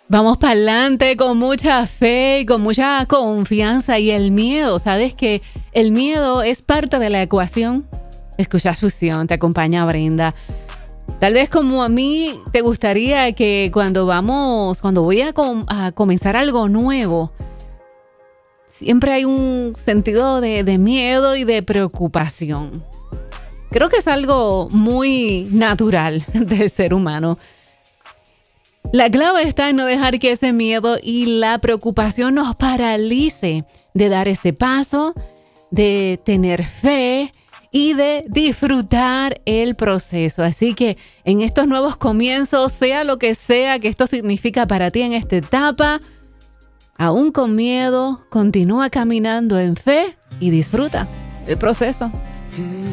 Vamos para adelante con mucha fe y con mucha confianza. Y el miedo, ¿sabes que el miedo es parte de la ecuación? Escuchas Fusión, te acompaña Brenda. Tal vez como a mí te gustaría que cuando voy a comenzar algo nuevo, siempre hay un sentido de miedo y de preocupación. Creo que es algo muy natural del ser humano. La clave está en no dejar que ese miedo y la preocupación nos paralice de dar ese paso, de tener fe y de disfrutar el proceso. Así que en estos nuevos comienzos, sea lo que sea que esto significa para ti en esta etapa, aún con miedo, continúa caminando en fe y disfruta el proceso.